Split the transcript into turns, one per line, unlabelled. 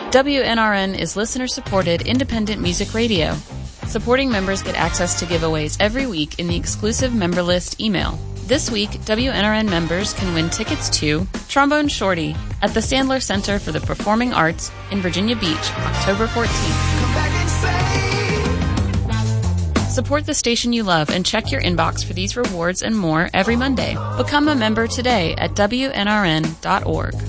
WNRN is listener-supported independent music radio. Supporting members get access to giveaways every week in the exclusive member list email. This week, WNRN members can win tickets to Trombone Shorty at the Sandler Center for the Performing Arts in Virginia Beach, October 14th. Support the station you love and check your inbox for these rewards and more every Monday. Become a member today at WNRN.org.